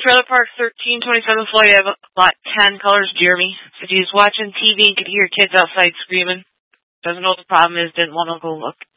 Trailer Park 1327 Floyd Ave, lot 10, colors Jeremy. Said he was watching TV and could hear kids outside screaming. Doesn't know what the problem is, didn't want to go look.